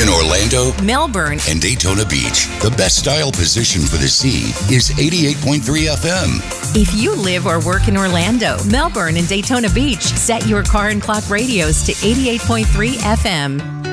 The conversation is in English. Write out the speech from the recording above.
in Orlando, Melbourne, and Daytona Beach, the best style position for the sea is 88.3 FM. If you live or work in Orlando, Melbourne, and Daytona Beach, set your car and clock radios to 88.3 FM.